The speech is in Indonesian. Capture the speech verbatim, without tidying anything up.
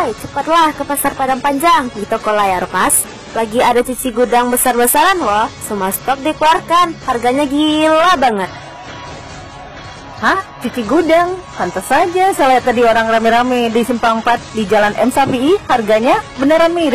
Woi, cepatlah ke Pasar Padang Panjang di toko layar mas. Lagi ada cuci gudang besar-besaran loh. Semua stok dikeluarkan. Harganya gila banget. Hah? Cuci gudang? Pantas saja saya lihat tadi orang rame-rame di Simpang empat di Jalan M Sapi'i. Harganya beneran mirip.